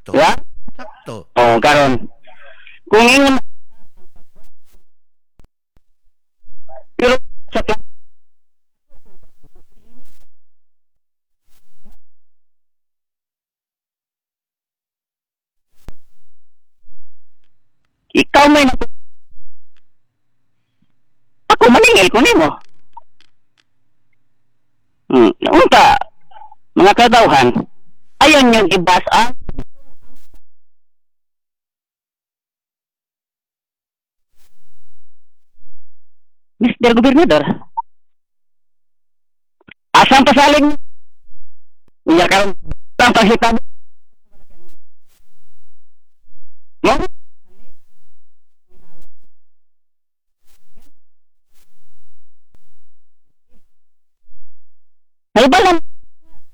Sakto. Diba? Sakto. O, karon. Kung ingon, pero sa ikaw may ako maningil ko nimo. Unta, mga kadawhan, ayon yung ibasa Mr. Gobernador. Asang pasaling niya karon ang paghitabo.